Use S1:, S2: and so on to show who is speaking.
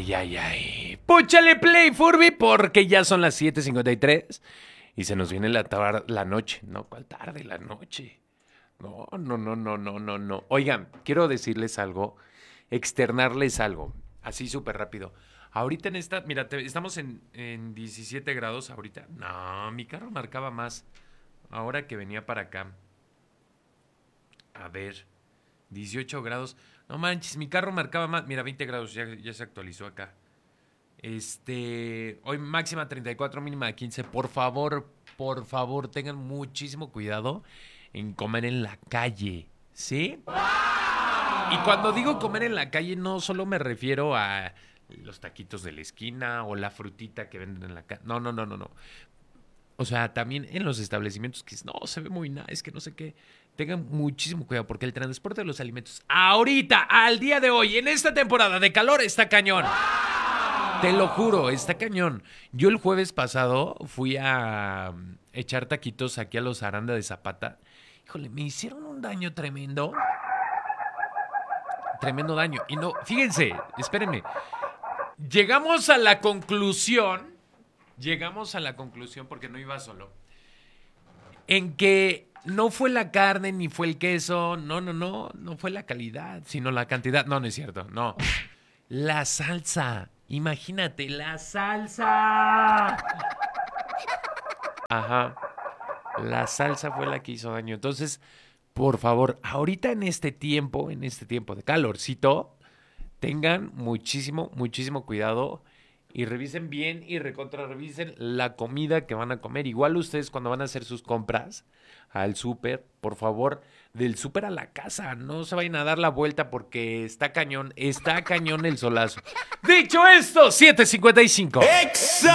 S1: Ay. Púchale play, Furby, porque ya son las 7:53 y se nos viene la noche. No, ¿cuál tarde? La noche. No. Oigan, quiero decirles algo, externarles algo, así súper rápido. Ahorita mira, estamos en 17 grados ahorita. No, mi carro marcaba más ahora que venía para acá. A ver, 18 grados. No manches, mi carro marcaba más. Mira, 20 grados, ya se actualizó acá. Hoy máxima 34, mínima 15. Por favor, tengan muchísimo cuidado en comer en la calle, ¿sí? Y cuando digo comer en la calle, no solo me refiero a los taquitos de la esquina o la frutita que venden en la calle. No. O sea, también en los establecimientos que no, se ve muy nice, que no sé qué. Tengan muchísimo cuidado porque el transporte de los alimentos ahorita, al día de hoy, en esta temporada de calor, está cañón. Te lo juro, está cañón. Yo el jueves pasado fui a echar taquitos aquí a los Aranda de Zapata. Híjole, me hicieron un daño tremendo. Tremendo daño. Y no, fíjense, espérenme. Llegamos a la conclusión, porque no iba solo, en que no fue la carne ni fue el queso, no fue la calidad, sino la cantidad. No es cierto, no. La salsa, imagínate, la salsa. Ajá, la salsa fue la que hizo daño. Entonces, por favor, ahorita en este tiempo de calorcito, tengan muchísimo cuidado y revisen bien y revisen la comida que van a comer. Igual ustedes cuando van a hacer sus compras al súper, por favor, del súper a la casa, no se vayan a dar la vuelta porque está cañón el solazo. Dicho esto, 7:55.